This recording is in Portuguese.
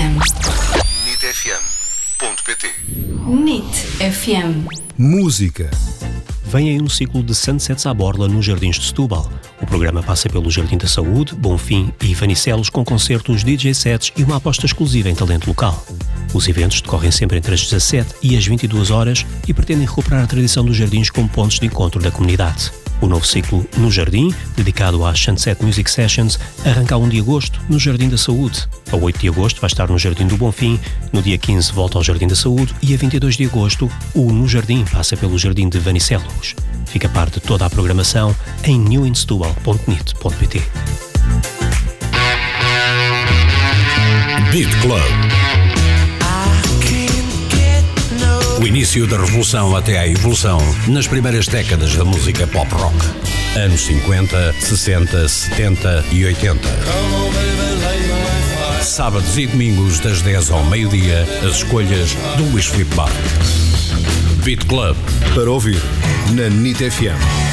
FM. nitfm.pt. NIT FM. Música. Vem aí um ciclo de Sunsets à borla nos Jardins de Setúbal. O programa passa pelo Jardim da Saúde, Bonfim e Vanicelos, com concertos, DJ sets e uma aposta exclusiva em talento local. Os eventos decorrem sempre entre as 17 e as 22 horas e pretendem recuperar a tradição dos jardins como pontos de encontro da comunidade. O novo ciclo No Jardim, dedicado às Sunset Music Sessions, arranca a 1 de agosto no Jardim da Saúde. A 8 de agosto vai estar no Jardim do Bonfim, no dia 15 volta ao Jardim da Saúde e a 22 de agosto o No Jardim passa pelo Jardim de Vanicelos. Fica parte de toda a programação em newinsetubal.nit.pt. Beat Club. O início da revolução até à evolução nas primeiras décadas da música pop-rock. Anos 50, 60, 70 e 80. Sábados e domingos das 10 ao meio-dia, as escolhas do Luís Filipe Barros. Beat Club. Para ouvir na NIT FM.